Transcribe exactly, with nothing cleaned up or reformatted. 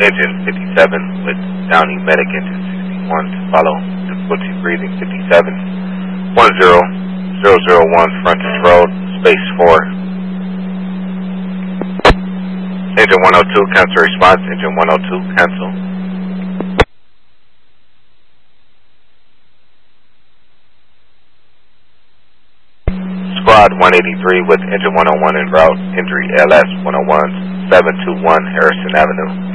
engine fifty-seven with Downey Medic engine sixty-one to follow. Difficulty breathing fifty-seven. one zero zero zero one Frontage Road, space four. Engine one oh two, cancel response. Engine one oh two, cancel. Squad one eighty-three with engine one oh one en route. Injury L S one oh one seven two one Harrison Avenue.